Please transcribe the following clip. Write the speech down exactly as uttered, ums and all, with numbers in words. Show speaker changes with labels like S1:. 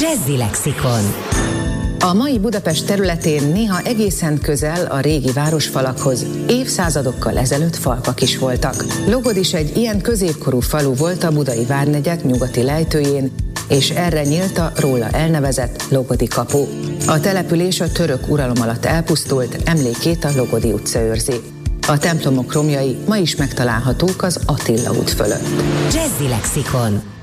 S1: Jazzy Lexikon.
S2: A mai Budapest területén néha egészen közel a régi városfalakhoz évszázadokkal ezelőtt falvak is voltak. Logod is egy ilyen középkorú falu volt a budai várnegyek nyugati lejtőjén, és erre nyílt a róla elnevezett Logodi kapu. A település a török uralom alatt elpusztult, emlékét a Logodi utca őrzi. A templomok romjai ma is megtalálhatók az Attila út fölött.
S1: Jazzy Lexikon.